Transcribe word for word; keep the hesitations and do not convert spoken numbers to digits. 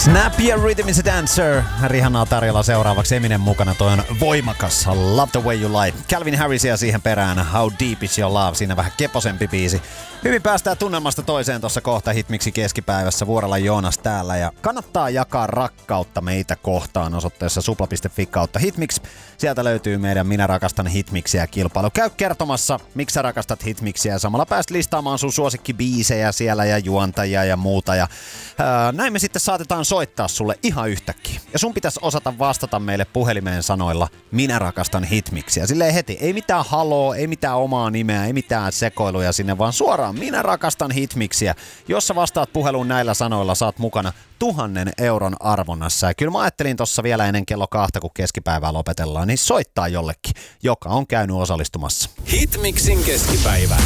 Snap ja Rhythm is a Dancer. Rihannaa tarjolla seuraavaksi Eminem mukana. Toi on voimakas Love the Way You Lie. Calvin Harrisia siihen perään. How Deep Is Your Love. Siinä vähän keposempi biisi. Hyvin päästään tunnelmasta toiseen tuossa kohta Hitmixi keskipäivässä. Vuorella Joonas täällä. Ja kannattaa jakaa rakkautta meitä kohtaan osoitteessa supla piste fi kautta Hitmix. Sieltä löytyy meidän Minä rakastan Hitmixiä -kilpailu. Käy kertomassa, miksi sä rakastat Hitmixiä. Ja samalla pääst listaamaan sun suosikkibiisejä siellä ja juontajia ja muuta. Ja, ää, näin me sitten saatetaan soittaa sulle ihan yhtäkkiä. Ja sun pitäisi osata vastata meille puhelimeen sanoilla Minä rakastan Hitmixiä. Silleen heti, ei mitään haloo, ei mitään omaa nimeä, ei mitään sekoiluja sinne, vaan suoraan Minä rakastan Hitmixiä. Jos sä vastaat puheluun näillä sanoilla, saat mukana tuhannen euron arvonnassa. Ja kyllä mä ajattelin tossa vielä ennen kello kahta, kun keskipäivää lopetellaan, niin soittaa jollekin, joka on käynyt osallistumassa. Hitmixin keskipäivä.